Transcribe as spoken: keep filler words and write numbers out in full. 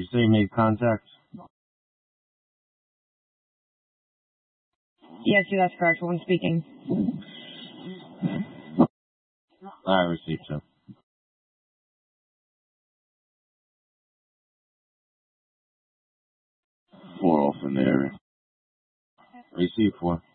say you made contact? Yes, that's correct. One speaking. I received so. Four off in the area. Receive four.